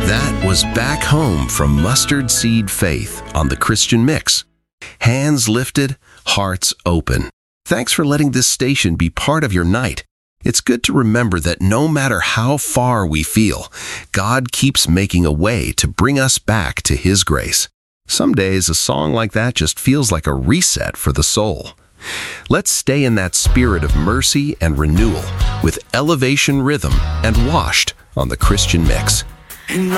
That was Back Home from Mustard Seed Faith on the Christian Mix. Hands lifted, hearts open. Thanks for letting this station be part of your night. It's good to remember that no matter how far we feel, God keeps making a way to bring us back to His grace. Some days, a song like that just feels like a reset for the soul. Let's stay in that spirit of mercy and renewal with Elevation Rhythm and Washed on the Christian Mix.